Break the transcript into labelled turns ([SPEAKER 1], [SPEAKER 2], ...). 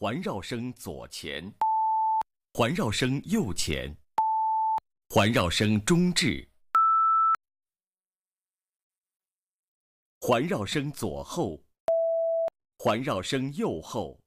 [SPEAKER 1] 环绕声左前，环绕声右前，环绕声中置，环绕声左后，环绕声右后。